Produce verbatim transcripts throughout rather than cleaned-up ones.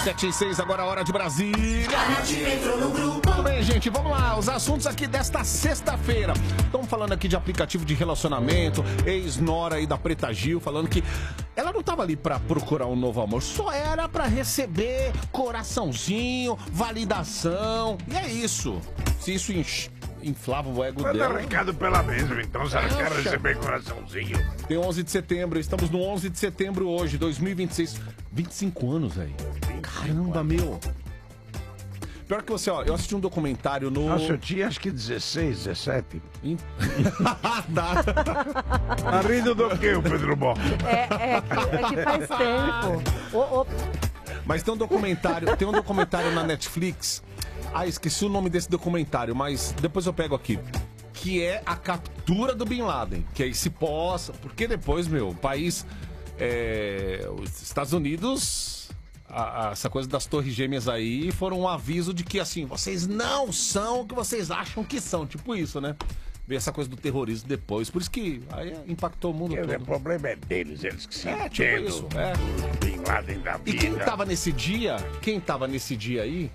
sete e seis, agora a hora de Brasília. Tudo bem, gente? Vamos lá. Os assuntos aqui desta sexta-feira. Estamos falando aqui de aplicativo de relacionamento. Ex-nora aí da Preta Gil falando que ela não tava ali pra procurar um novo amor. Só era pra receber coraçãozinho, validação. E é isso. Se isso enche... inflava o ego Manda dela. recado pela mesma, então, se ela quer receber coraçãozinho. Tem onze de setembro, estamos no onze de setembro hoje, dois mil e vinte e seis. vinte e cinco anos, velho. Caramba, meu. Pior que você, ó, eu assisti um documentário no... Nossa, eu tinha acho que dezesseis, dezessete. Tá. Tá rindo do que, o Pedro Bom? É, é, que, é que faz tempo. Ô, ô. Mas tem um documentário, tem um documentário na Netflix. Ah, esqueci o nome desse documentário, mas depois eu pego aqui. Que é a captura do Bin Laden. Que aí se possa... Porque depois, meu, o país... É, os Estados Unidos... A, a, essa coisa das torres gêmeas aí foram um aviso de que, assim, vocês não são o que vocês acham que são. Tipo isso, né? Ver essa coisa do terrorismo depois. Por isso que aí impactou o mundo todo. O problema é deles, eles que se É, tipo entendam. isso, é. Os Bin Laden da vida. E quem tava nesse dia... Quem tava nesse dia aí...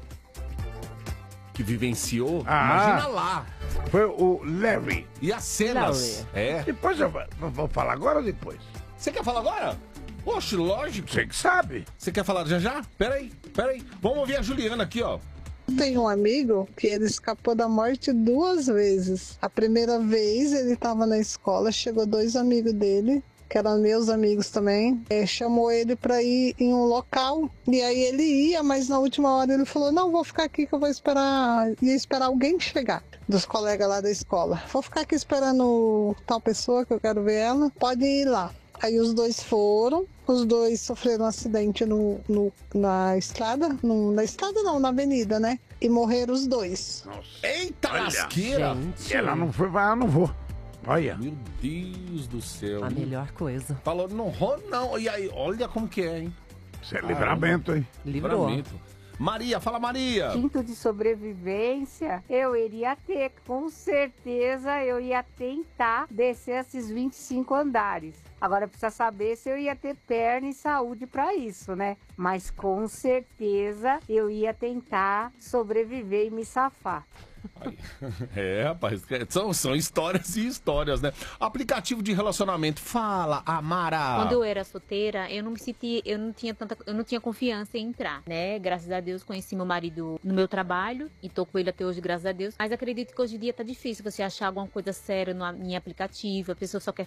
que vivenciou, Ah, imagina lá. Foi o Larry. E as cenas. Larry. É. Depois eu vou, vou falar agora ou depois? Você quer falar agora? Poxa, lógico. Você que sabe. Você quer falar já já? Peraí, peraí. Vamos ouvir a Juliana aqui, ó. Tem um amigo que ele escapou da morte duas vezes. A primeira vez ele estava na escola, chegou dois amigos dele, que eram meus amigos também, é, chamou ele para ir em um local, e aí ele ia, mas na última hora ele falou, não, vou ficar aqui que eu vou esperar, ia esperar alguém chegar, dos colegas lá da escola. Vou ficar aqui esperando tal pessoa que eu quero ver ela, pode ir lá. Aí os dois foram, os dois sofreram um acidente no, no, na estrada, no, na estrada não, na avenida, né? E morreram os dois. Nossa. Eita Olha, lasqueira! E ela não foi, vai, eu não vou. Olha. Meu Deus do céu. A melhor coisa. Falou, não rola não. E aí, olha como que é, hein? Isso é livramento, hein? Livrou. Livramento. Maria, fala Maria. Instinto de sobrevivência, eu iria ter, com certeza eu ia tentar descer esses vinte e cinco andares. Agora precisa saber se eu ia ter perna e saúde para isso, né? Mas com certeza eu ia tentar sobreviver e me safar. É, rapaz, são, são histórias e histórias, né? Aplicativo de relacionamento. Fala, Amara. Quando eu era solteira, eu não me sentia, eu não tinha tanta, eu não tinha confiança em entrar, né? Graças a Deus conheci meu marido no meu trabalho e tô com ele até hoje, graças a Deus. Mas acredito que hoje em dia tá difícil você achar alguma coisa séria no, em aplicativo, a pessoa só quer